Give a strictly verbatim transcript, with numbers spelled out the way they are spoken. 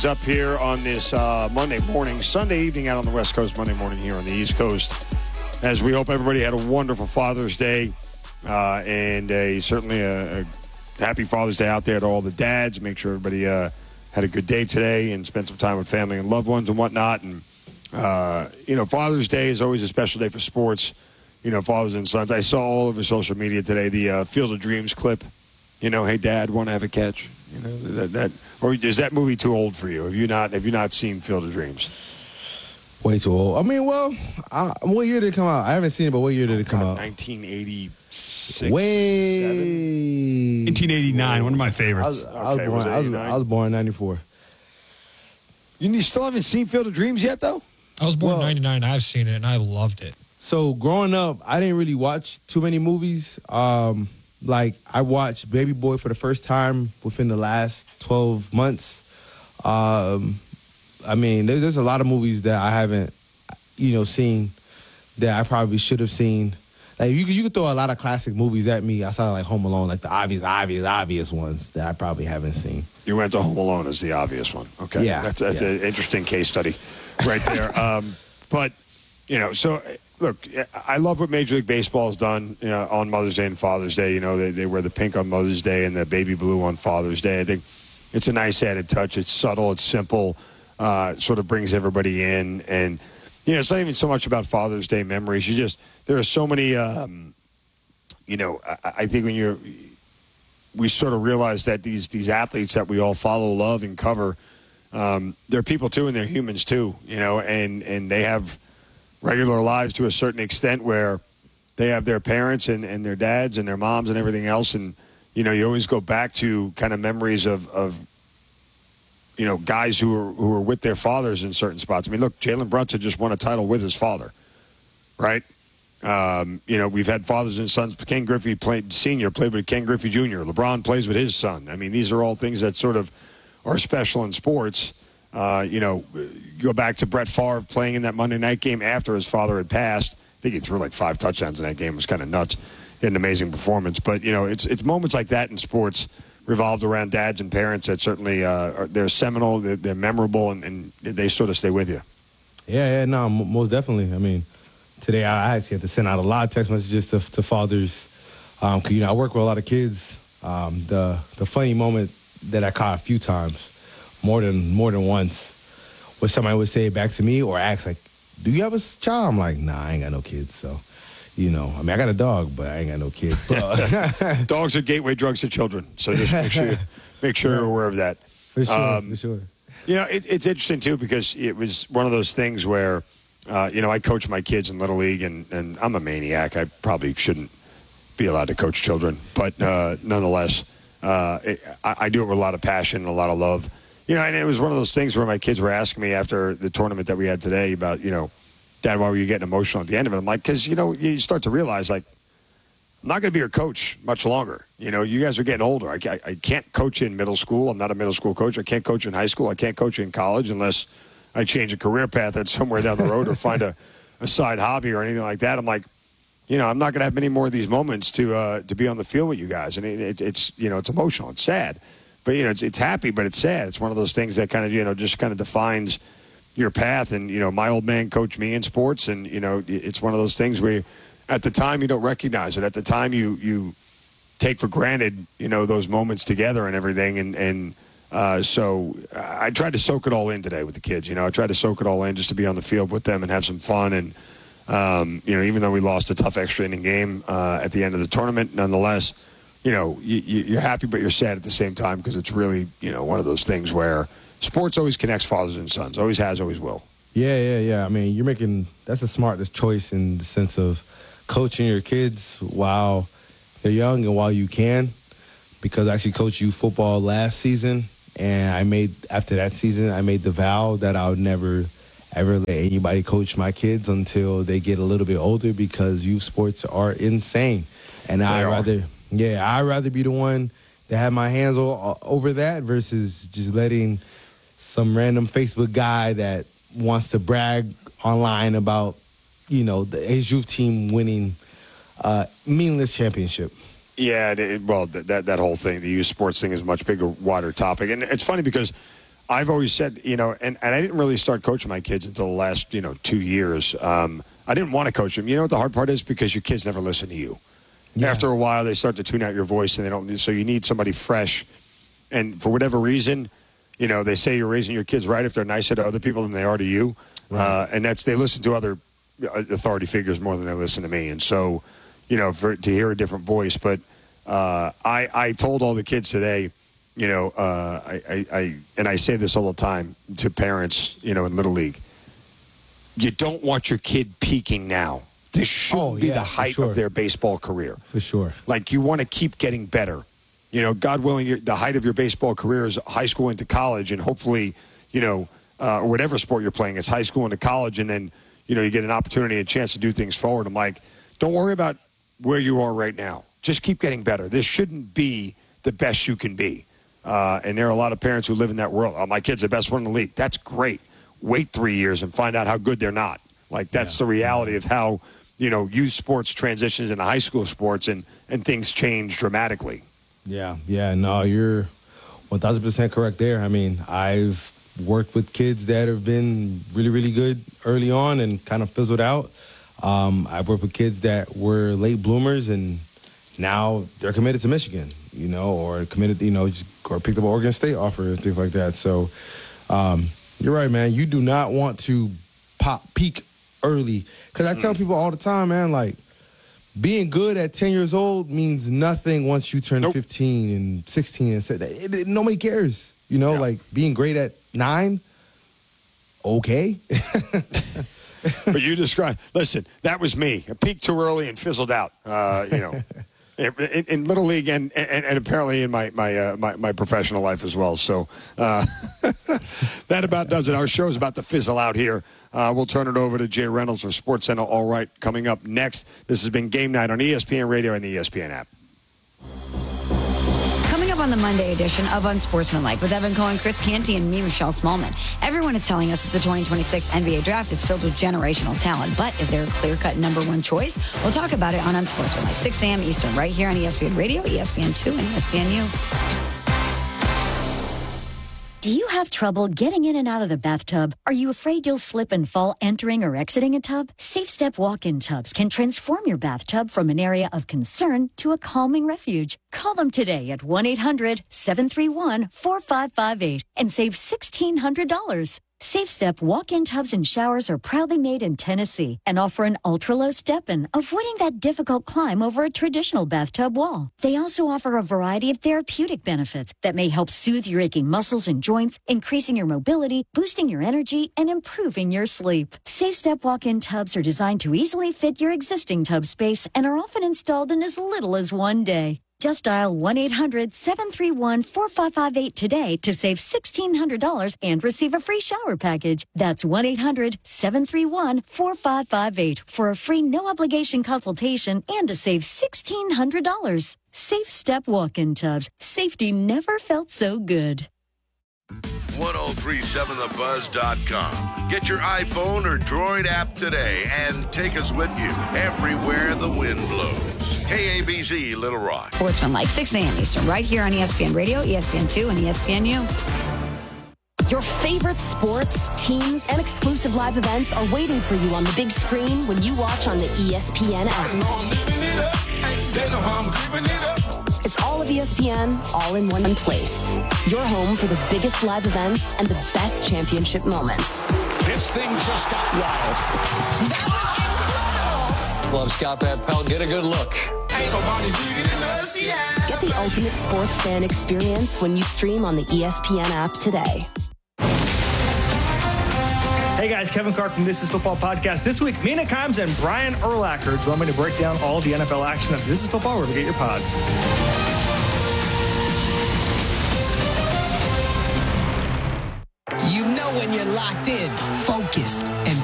things up here on this uh, Monday morning, Sunday evening out on the West Coast, Monday morning here on the East Coast. As we hope everybody had a wonderful Father's Day uh, and a, certainly a, a happy Father's Day out there to all the dads. Make sure everybody uh, had a good day today and spent some time with family and loved ones and whatnot. And, uh, you know, Father's Day is always a special day for sports, you know, fathers and sons. I saw all over social media today the uh, Field of Dreams clip. You know, hey, Dad, want to have a catch? You know, that, that or is that movie too old for you? Have you not have you not seen Field of Dreams? Way too old. I mean, well, I, what year did it come out? I haven't seen it, but what year did oh, it come God, out? nineteen eighty-six. Way. nineteen eighty-nine, one of my favorites. I was, I was Okay, born. was it I was, eighty-nine? I was born in ninety-four. You, you still haven't seen Field of Dreams yet, though? I was born Well- in ninety-nine. I've seen it, and I loved it. So growing up, I didn't really watch too many movies. Um, like I watched Baby Boy for the first time within the last twelve months. Um, I mean, there's, there's a lot of movies that I haven't, you know, seen that I probably should have seen. Like you, could- you could throw a lot of classic movies at me outside of like Home Alone, like the obvious, obvious, obvious ones that I probably haven't seen. You went to Home Alone as the obvious one. Okay. Yeah, That's, that's yeah. an interesting case study right there. um, but, you know, so, look, I love what Major League Baseball has done you know, on Mother's Day and Father's Day. You know, they, they wear the pink on Mother's Day and the baby blue on Father's Day. I think it's a nice added touch. It's subtle. It's simple. Uh, sort of brings everybody in. And, you know, it's not even so much about Father's Day memories. You just, there are so many, um, you know, I, I think when you're, we sort of realize that these these athletes that we all follow, love, and cover, um, they're people too, and they're humans too, you know, and, and they have regular lives to a certain extent where they have their parents and, and their dads and their moms and everything else. And, you know, you always go back to kind of memories of, of you know, guys who are, who are with their fathers in certain spots. I mean, look, Jalen Brunson just won a title with his father, right? Um, you know, we've had fathers and sons. Ken Griffey played senior, played with Ken Griffey Junior LeBron plays with his son. I mean, these are all things that sort of are special in sports. Uh, you know, go back to Brett Favre playing in that Monday night game after his father had passed. I think he threw like five touchdowns in that game. It was kind of nuts. He had an amazing performance. But, you know, it's it's moments like that in sports revolved around dads and parents that certainly uh, are, they're seminal, they're, they're memorable, and, and they sort of stay with you. Yeah, yeah, no, m- most definitely. I mean, today I actually had to send out a lot of text messages to, to fathers. Um, 'cause, you know, I work with a lot of kids. Um, the the funny moment that I caught a few times, more than more than once, was somebody would say it back to me or ask like, "Do you have a s- child?" I'm like, "Nah, I ain't got no kids." So, you know, I mean, I got a dog, but I ain't got no kids. But Dogs are gateway drugs to children, so just make sure you, make sure you're aware of that. for sure, Um, for sure. You know, it, it's interesting, too, because it was one of those things where, uh, you know, I coach my kids in Little League, and, and I'm a maniac. I probably shouldn't be allowed to coach children. But uh, nonetheless, uh, it, I, I do it with a lot of passion and a lot of love. You know, and it was one of those things where my kids were asking me after the tournament that we had today about, you know, Dad, why were you getting emotional at the end of it? I'm like, because, you know, you start to realize, like, I'm not going to be your coach much longer. You know, you guys are getting older. I, I, I can't coach in middle school. I'm not a middle school coach. I can't coach in high school. I can't coach in college unless I change a career path that's somewhere down the road or find a, a side hobby or anything like that. I'm like, you know, I'm not going to have many more of these moments to uh, to be on the field with you guys. And it, it, it's, you know, it's emotional. It's sad. But, you know, it's, it's happy, but it's sad. It's one of those things that kind of, you know, just kind of defines your path. And, you know, my old man coached me in sports, and, you know, it's one of those things where at the time you don't recognize it. At the time you you take for granted, you know, those moments together and everything. And, and uh, so I tried to soak it all in today with the kids. You know, I tried to soak it all in just to be on the field with them and have some fun. And, um, you know, even though we lost a tough extra inning game uh, at the end of the tournament, nonetheless, you know, you, you're happy, but you're sad at the same time because it's really, you know, one of those things where sports always connects fathers and sons. Always has, always will. Yeah, yeah, yeah. I mean, you're making that's a smart choice in the sense of coaching your kids while they're young and while you can. Because I actually coached youth football last season, and I made after that season, I made the vow that I would never ever let anybody coach my kids until they get a little bit older because youth sports are insane, and They I are. rather yeah I'd rather be the one that have my hands all, over that versus just letting some random Facebook guy that wants to brag online about, you know, the, his youth team winning uh, meaningless championship. Yeah, it, well, that, that that whole thing, the youth sports thing, is a much bigger, wider topic. And it's funny because I've always said, you know, and, and I didn't really start coaching my kids until the last, you know, two years. Um, I didn't want to coach them. You know what the hard part is? Because your kids never listen to you. Yeah. After a while, they start to tune out your voice, and they don't. So you need somebody fresh. And for whatever reason, you know, they say you're raising your kids right if they're nicer to other people than they are to you. Right. Uh, and that's they listen to other authority figures more than they listen to me. And so, you know, for to hear a different voice. But uh, I, I told all the kids today, you know, uh, I, I, I, and I say this all the time to parents, you know, in Little League. You don't want your kid peaking now. This should oh, be yeah, the height sure. of their baseball career. For sure. Like, you want to keep getting better. You know, God willing, your, the height of your baseball career is high school into college, and hopefully, you know, uh, or whatever sport you're playing, it's high school into college, and then, you know, you get an opportunity, a chance to do things forward. I'm like, don't worry about where you are right now. Just keep getting better. This shouldn't be the best you can be. Uh, and there are a lot of parents who live in that world. Oh, my kid's the best one in the league. That's great. Wait three years and find out how good they're not. Like, that's yeah. the reality of how, you know, youth sports transitions into high school sports, and, and things change dramatically. Yeah, yeah, no, you're one thousand percent correct there. I mean, I've worked with kids that have been really, really good early on and kind of fizzled out. Um, I've worked with kids that were late bloomers, and now they're committed to Michigan, you know, or committed, you know, just, or picked up an Oregon State offer and things like that. So um, you're right, man. You do not want to pop peak early, because I tell people all the time, man, like, being good at ten years old means nothing once you turn nope. fifteen and sixteen and say that. It, it, nobody cares, you know. Yeah. Like, being great at nine, okay. But you described. Listen, that was me. I peaked too early and fizzled out. Uh, you know. In, in Little League and, and, and apparently in my my, uh, my my professional life as well. So uh, that about does it. Our show is about to fizzle out here. Uh, we'll turn it over to Jay Reynolds for SportsCenter All Right coming up next. This has been Game Night on E S P N Radio and the E S P N app. Coming up on the Monday edition of Unsportsmanlike with Evan Cohen, Chris Canty, and me, Michelle Smallman. Everyone is telling us that the twenty twenty-six N B A draft is filled with generational talent, but is there a clear-cut number one choice? We'll talk about it on Unsportsmanlike, six a.m. Eastern, right here on E S P N Radio, E S P N two, and E S P N U. Do you have trouble getting in and out of the bathtub? Are you afraid you'll slip and fall entering or exiting a tub? Safe Step walk-in tubs can transform your bathtub from an area of concern to a calming refuge. Call them today at one eight hundred seven three one four five five eight and save sixteen hundred dollars. Safe Step walk-in tubs and showers are proudly made in Tennessee and offer an ultra-low step-in, avoiding that difficult climb over a traditional bathtub wall. They also offer a variety of therapeutic benefits that may help soothe your aching muscles and joints, increasing your mobility, boosting your energy, and improving your sleep. Safe Step walk-in tubs are designed to easily fit your existing tub space and are often installed in as little as one day. Just dial one eight hundred seven three one four five five eight today to save sixteen hundred dollars and receive a free shower package. That's one eight hundred seven three one four five five eight for a free no-obligation consultation and to save sixteen hundred dollars. Safe Step walk-in tubs. Safety never felt so good. ten thirty-seven the buzz dot com. Get your iPhone or Droid app today and take us with you everywhere the wind blows. K A B Z Little Rock. Sportsmanlike, six a.m. Eastern, right here on E S P N Radio, E S P N two, and E S P N U. Your favorite sports, teams, and exclusive live events are waiting for you on the big screen when you watch on the E S P N app. It's all of E S P N, all in one place. Your home for the biggest live events and the best championship moments. This thing just got wild. That was incredible. Love Scott Van Pelt. Get a good look. Ain't nobody bigger than us, yeah. Get the ultimate sports fan experience when you stream on the E S P N app today. Hey guys, Kevin Clark from This Is Football Podcast. This week, Mina Kimes and Brian Urlacher join me to break down all the N F L action of This Is Football, where to get your pods. You know when you're locked in, focused, and